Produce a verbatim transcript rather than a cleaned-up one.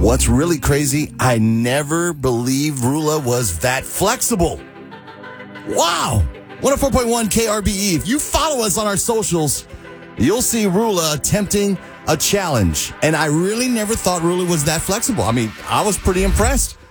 What's really crazy, I never believed Rula was that flexible. Wow. one oh four point one K R B E. If you follow us on our socials, you'll see Rula attempting a challenge. And I really never thought Rula was that flexible. I mean, I was pretty impressed.